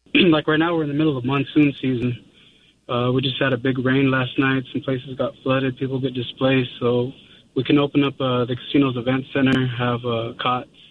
like right now we're in the middle of monsoon season. We just had a big rain last night. Some places got flooded. People get displaced. So we can open up the casino's event center, have cots,